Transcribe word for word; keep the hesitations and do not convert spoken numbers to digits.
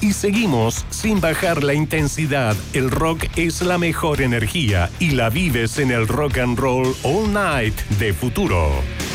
y seguimos sin bajar la intensidad. El rock es la mejor energía y la vives en el Rock and Roll All Night de Futuro.